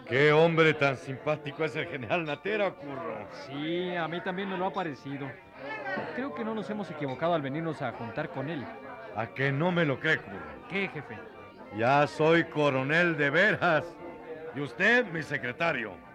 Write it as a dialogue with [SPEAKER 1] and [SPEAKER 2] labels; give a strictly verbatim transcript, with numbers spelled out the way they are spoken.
[SPEAKER 1] Qué hombre tan simpático es el general Natera, curro.
[SPEAKER 2] Sí, a mí también me lo ha parecido. Creo que no nos hemos equivocado al venirnos a juntar con él.
[SPEAKER 1] ¿A que no me lo cree, curro?
[SPEAKER 2] ¿Qué, jefe?
[SPEAKER 1] Ya soy coronel de veras. Y usted, mi secretario.